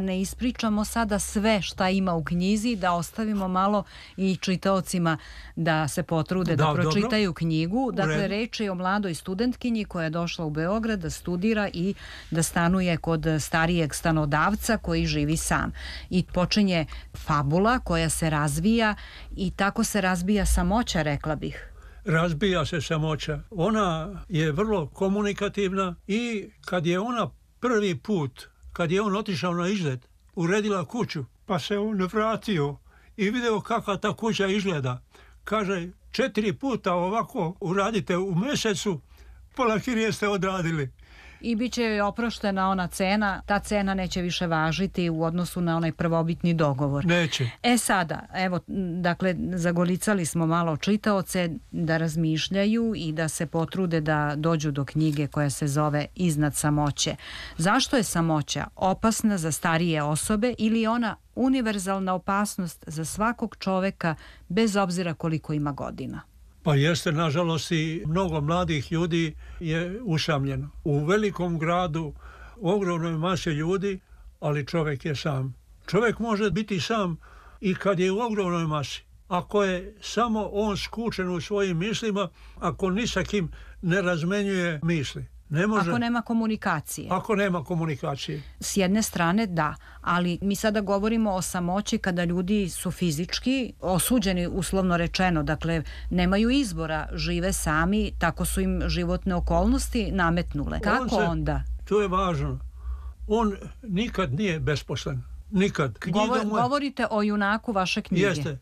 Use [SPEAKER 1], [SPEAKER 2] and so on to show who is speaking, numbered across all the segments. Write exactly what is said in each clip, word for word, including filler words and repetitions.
[SPEAKER 1] ne ispričamo sada sve šta ima u knjizi, da ostavimo malo i čitaocima da se potrude da, da pročitaju dobro. Knjigu. Dakle, reč je o mladoj studentkinji koja je došla u Beograd da studira i da stanuje kod starijeg stanodavca koji živi sam. I počinje fabula koja se razvija i tako se razbija samoća, rekla bih.
[SPEAKER 2] Razbija se samoća. Ona je vrlo komunikativna i kad je ona prvi put, kad je on otišao na izlet, uredila kuću, pa se on vratio i video kakva ta kuća izgleda. Kaže, četiri puta ovako uradite u mjesecu, pola kirije ste odradili.
[SPEAKER 1] I bit će joj oproštena ona cena, ta cena neće više važiti u odnosu na onaj prvobitni dogovor.
[SPEAKER 2] Neće.
[SPEAKER 1] E sada, evo, dakle, zagolicali smo malo čitaoce da razmišljaju i da se potrude da dođu do knjige koja se zove Iznad samoće. Zašto je samoća opasna za starije osobe ili je ona univerzalna opasnost za svakog čoveka bez obzira koliko ima godina?
[SPEAKER 2] Pa jeste, nažalost, i mnogo mladih ljudi je usamljeno. U velikom gradu, u ogromnoj masi ljudi, ali čovjek je sam. Čovjek može biti sam i kad je u ogromnoj masi. Ako je samo on skučen u svojim mislima, ako ni sa kim ne razmenjuje misli. Ne može.
[SPEAKER 1] Ako nema komunikacije.
[SPEAKER 2] Ako nema komunikacije.
[SPEAKER 1] S jedne strane da, ali mi sada govorimo o samoći kada ljudi su fizički osuđeni, uslovno rečeno, dakle nemaju izbora, žive sami, tako su im životne okolnosti nametnule. Kako on se, onda?
[SPEAKER 2] To je važno. On nikad nije besposlen. Nikad.
[SPEAKER 1] Govor, mu... Govorite o junaku vaše knjige.
[SPEAKER 2] Jeste.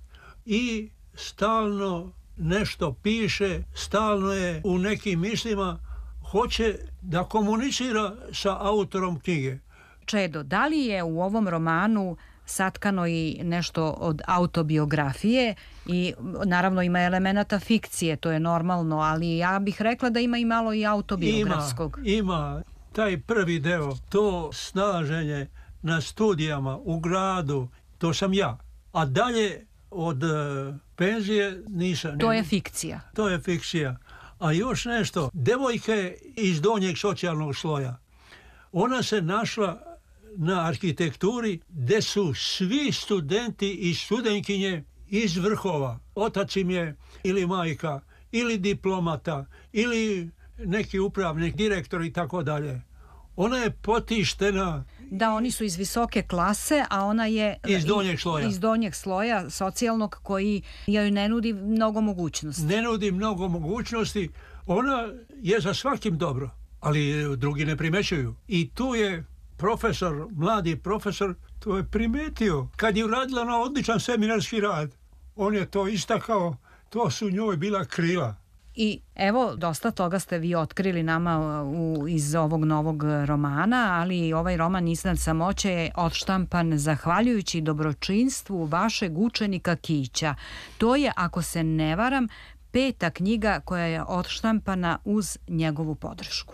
[SPEAKER 2] I stalno nešto piše, stalno je u nekim mislima, hoće da komunicira sa autorom knjige.
[SPEAKER 1] Čedo, da li je u ovom romanu satkano i nešto od autobiografije i naravno ima elemenata fikcije, to je normalno, ali ja bih rekla da ima i malo i autobiografskog.
[SPEAKER 2] Ima, ima taj prvi deo, to snaženje na studijama u gradu, to sam ja. A dalje od uh, penzije nisam.
[SPEAKER 1] To je fikcija.
[SPEAKER 2] To je fikcija. A još nešto, devojka je iz donjeg socijalnog sloja. Ona se našla na arhitekturi gdje su svi studenti i studentkinje iz vrhova. Otac im je ili majka, ili diplomata, ili neki upravnik, direktor i tako dalje. Ona je potištena.
[SPEAKER 1] Da, oni su iz visoke klase, a ona je
[SPEAKER 2] iz donjeg sloja.
[SPEAKER 1] Iz donjeg sloja socijalnog koji joj ne nudi mnogo mogućnosti.
[SPEAKER 2] Ne nudi mnogo mogućnosti. Ona je za svakim dobro, ali drugi ne primećuju. I tu je profesor, mladi profesor, to je primetio. Kad je uradila na odličan seminarski rad, on je to istakao, to su njoj bila krila.
[SPEAKER 1] I evo, dosta toga ste vi otkrili nama u, iz ovog novog romana, ali ovaj roman Iznad samoće je odštampan zahvaljujući dobročinstvu vašeg učenika Kića. To je, ako se ne varam, peta knjiga koja je odštampana uz njegovu podršku.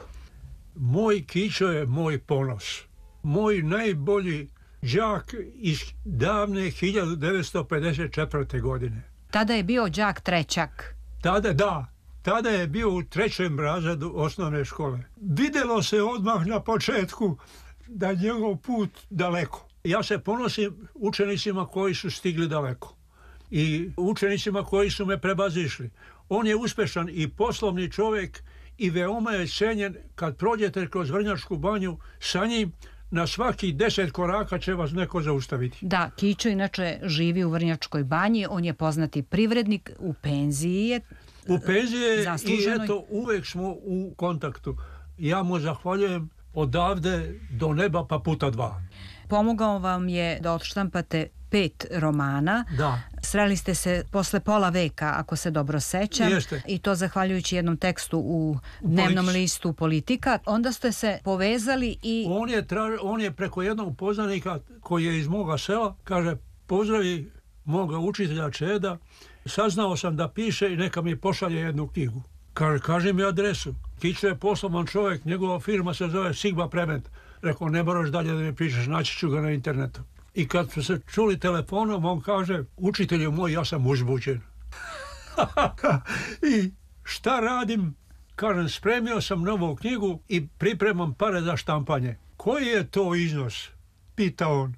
[SPEAKER 2] Moj Kićo je moj ponos. Moj najbolji đak iz davne hiljadu devetsto pedeset četvrte. godine.
[SPEAKER 1] Tada je bio đak trećak.
[SPEAKER 2] Tada, da. Tada je bio u trećem razredu osnovne škole. Vidjelo se odmah na početku da je njegov put daleko. Ja se ponosim učenicima koji su stigli daleko i učenicima koji su me prebazišli. On je uspješan i poslovni čovjek i veoma je cenjen. Kad prođete kroz Vrnjačku banju sa njim, na svaki deset koraka će vas neko zaustaviti.
[SPEAKER 1] Da, Kićo inače živi u Vrnjačkoj banji, on je poznati privrednik, u penziji je.
[SPEAKER 2] U penziji je i eto uvijek smo u kontaktu. Ja mu zahvaljujem odavde do neba pa puta dva.
[SPEAKER 1] Pomogao vam je da odštampate pet romana.
[SPEAKER 2] Da.
[SPEAKER 1] Sreli ste se posle pola veka, ako se dobro sećam.
[SPEAKER 2] Jeste.
[SPEAKER 1] I to zahvaljujući jednom tekstu u dnevnom
[SPEAKER 2] Polici.
[SPEAKER 1] listu Politika. Onda ste se povezali i...
[SPEAKER 2] On je, traž, on je preko jednog poznanika koji je iz moga sela, kaže, pozdravi moga učitelja Čeda, saznao sam da piše i neka mi pošalje jednu knjigu. Kaže, kaži mi adresu. Kićo je poslovan čovjek, njegova firma se zove Sigma Prement. Rekao, ne moraš dalje da mi pišeš, naći ću ga na internetu. I kad su se čuli telefonom, on kaže, učitelju moj, ja sam uzbuđen. I šta radim? Kažem, spremio sam novu knjigu i pripremam pare za štampanje. Koji je to iznos? Pita on.